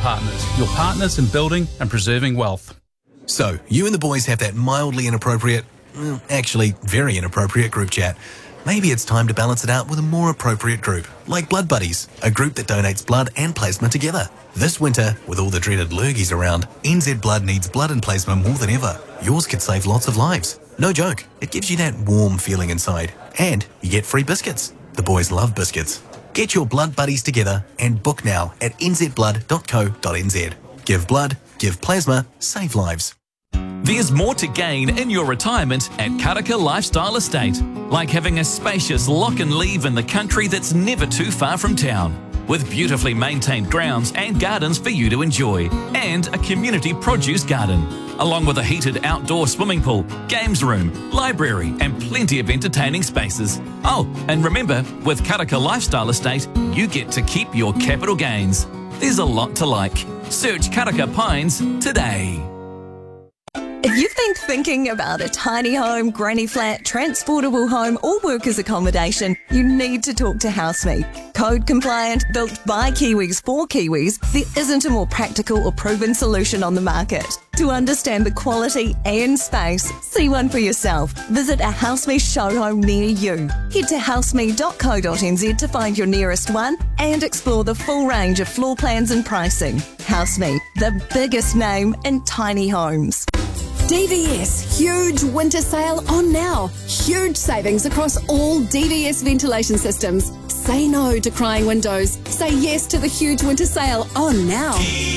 Partners, your partners in building and preserving wealth. So, you and the boys have that mildly inappropriate, actually very inappropriate group chat. Maybe it's time to balance it out with a more appropriate group, like Blood Buddies, a group that donates blood and plasma together. This winter, with all the dreaded lurgies around, NZ Blood needs blood and plasma more than ever. Yours could save lots of lives. No joke, it gives you that warm feeling inside. And you get free biscuits. The boys love biscuits. Get your Blood Buddies together and book now at nzblood.co.nz. Give blood, give plasma, save lives. There's more to gain in your retirement at Karaka Lifestyle Estate, like having a spacious lock and leave in the country that's never too far from town, with beautifully maintained grounds and gardens for you to enjoy, and a community produce garden, along with a heated outdoor swimming pool, games room, library, and plenty of entertaining spaces. Oh, and remember, with Karaka Lifestyle Estate, you get to keep your capital gains. There's a lot to like. Search Karaka Pines today. If you've been thinking about a tiny home, granny flat, transportable home or workers accommodation, you need to talk to HouseMe. Code compliant, built by Kiwis for Kiwis, there isn't a more practical or proven solution on the market. To understand the quality and space, see one for yourself. Visit a HouseMe show home near you. Head to houseme.co.nz to find your nearest one and explore the full range of floor plans and pricing. HouseMe, the biggest name in tiny homes. DVS, huge winter sale on now. Huge savings across all DVS ventilation systems. Say no to crying windows. Say yes to the huge winter sale on now.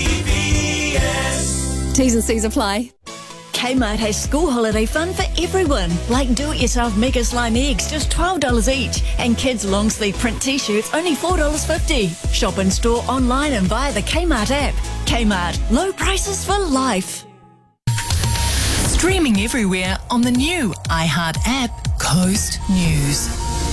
DVS. T's and C's apply. Kmart has school holiday fun for everyone, like do-it-yourself Mega Slime eggs, just $12 each, and kids' long-sleeve print t-shirts, only $4.50. Shop in store, online and via the Kmart app. Kmart, low prices for life. Streaming everywhere on the new iHeart app, Coast News.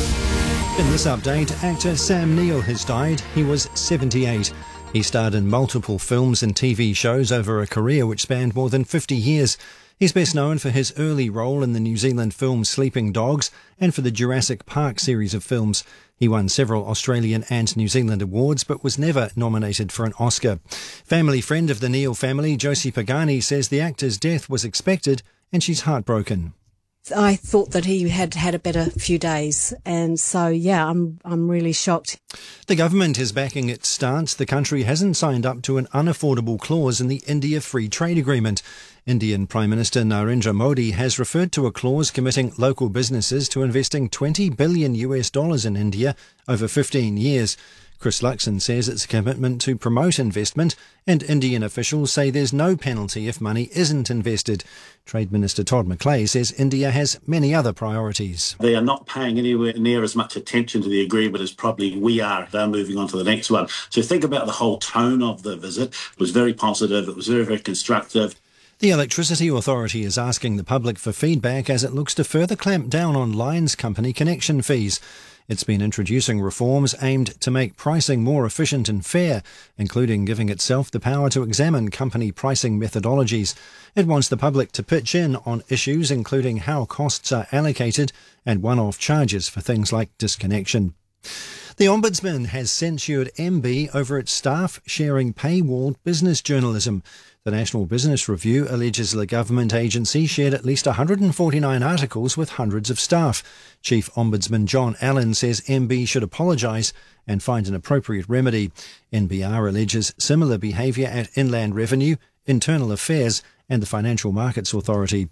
In this update, actor Sam Neill has died. He was 78. He starred in multiple films and TV shows over a career which spanned more than 50 years. He's best known for his early role in the New Zealand film Sleeping Dogs and for the Jurassic Park series of films. He won several Australian and New Zealand awards but was never nominated for an Oscar. Family friend of the Neill family, Josie Pagani, says the actor's death was expected and she's heartbroken. I thought that he had had a better few days, and so, yeah, I'm really shocked. The government is backing its stance. The country hasn't signed up to an unaffordable clause in the India Free Trade Agreement. Indian Prime Minister Narendra Modi has referred to a clause committing local businesses to investing $20 billion in India over 15 years. Chris Luxon says it's a commitment to promote investment, and Indian officials say there's no penalty if money isn't invested. Trade Minister Todd McClay says India has many other priorities. They are not paying anywhere near as much attention to the agreement as probably we are. They're moving on to the next one. So think about the whole tone of the visit. It was very positive. It was very, very constructive. The Electricity Authority is asking the public for feedback as it looks to further clamp down on lines company connection fees. It's been introducing reforms aimed to make pricing more efficient and fair, including giving itself the power to examine company pricing methodologies. It wants the public to pitch in on issues including how costs are allocated and one-off charges for things like disconnection. The Ombudsman has censured MB over its staff sharing paywalled business journalism. The National Business Review alleges the government agency shared at least 149 articles with hundreds of staff. Chief Ombudsman John Allen says MB should apologise and find an appropriate remedy. NBR alleges similar behaviour at Inland Revenue, Internal Affairs and the Financial Markets Authority.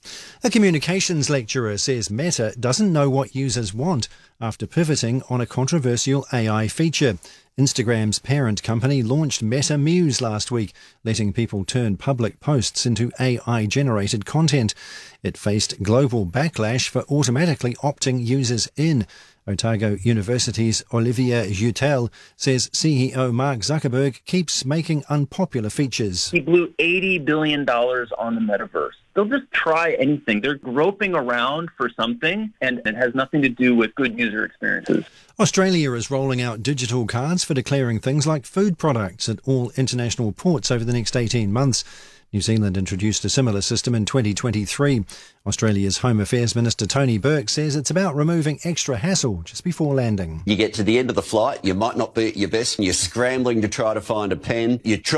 A communications lecturer says Meta doesn't know what users want after pivoting on a controversial AI feature. Instagram's parent company launched Meta Muse last week, letting people turn public posts into AI-generated content. It faced global backlash for automatically opting users in. Otago University's Olivia Jutel says CEO Mark Zuckerberg keeps making unpopular features. He blew $80 billion on the metaverse. They'll just try anything. They're groping around for something, and it has nothing to do with good user experiences. Australia is rolling out digital cards for declaring things like food products at all international ports over the next 18 months. New Zealand introduced a similar system in 2023. Australia's Home Affairs Minister Tony Burke says it's about removing extra hassle just before landing. You get to the end of the flight, you might not be at your best, and you're scrambling to try to find a pen. You try